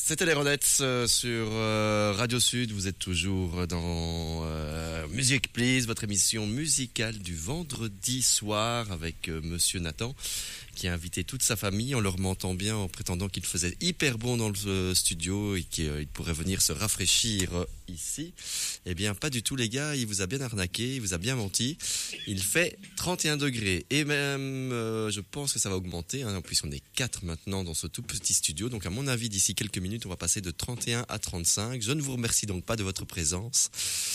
C'était les Ronettes sur Radio Sud. Vous êtes toujours dans Music Please, votre émission musicale du vendredi soir avec Monsieur Nathan, qui a invité toute sa famille en leur mentant bien, en prétendant qu'il faisait hyper bon dans le studio et qu'il pourrait venir se rafraîchir ici. Eh bien, pas du tout, les gars. Il vous a bien arnaqué, il vous a bien menti. Il fait 31 degrés et même, je pense que ça va augmenter, hein, puisqu'on est 4 maintenant dans ce tout petit studio. Donc, à mon avis, d'ici quelques minutes, on va passer de 31 à 35. Je ne vous remercie donc pas de votre présence.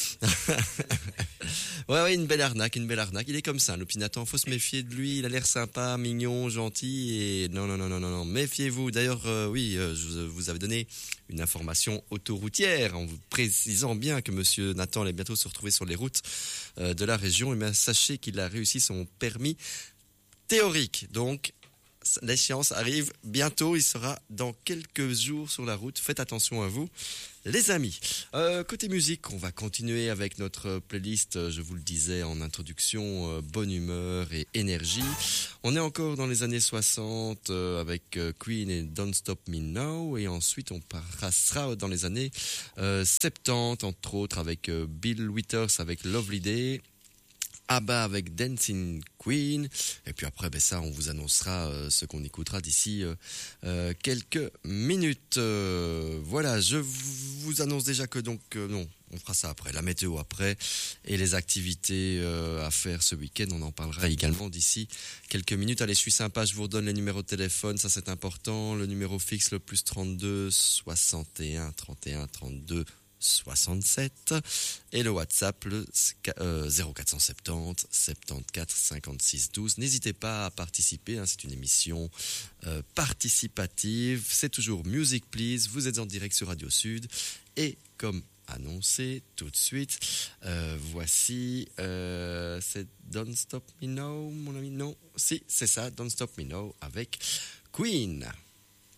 Ouais, une belle arnaque. Il est comme ça, le petit Nathan. Faut se méfier de lui. Il a l'air sympa, mignon, gentil et non. Méfiez-vous. D'ailleurs, je vous avais donné une information autoroutière en vous précisant bien que Monsieur Nathan allait bientôt se retrouver sur les routes de la région. Et bien, sachez qu'il a réussi son permis théorique. Donc, l'échéance arrive bientôt. Il sera dans quelques jours sur la route. Faites attention à vous, les amis. Côté musique, on va continuer avec notre playlist, je vous le disais en introduction, bonne humeur et énergie. On est encore dans les années 60 avec Queen et Don't Stop Me Now. Et ensuite, on passera dans les années 70, entre autres, avec Bill Withers avec Lovely Day. ABBA avec Dancing Queen. Et puis après, ça, on vous annoncera ce qu'on écoutera d'ici quelques minutes. Voilà, je vous annonce déjà que non, on fera ça après, la météo après, et les activités à faire ce week-end, on en parlera également d'ici quelques minutes. Allez, je suis sympa, je vous redonne les numéros de téléphone, ça c'est important. Le numéro fixe, le plus 32 61 31 32 67 et le WhatsApp le 0470 74 56 12. N'hésitez pas à participer, hein, c'est une émission participative, c'est toujours Music Please, vous êtes en direct sur Radio Sud et comme annoncé tout de suite, voici c'est Don't Stop Me Now mon ami, non, si c'est ça, Don't Stop Me Now avec Queen.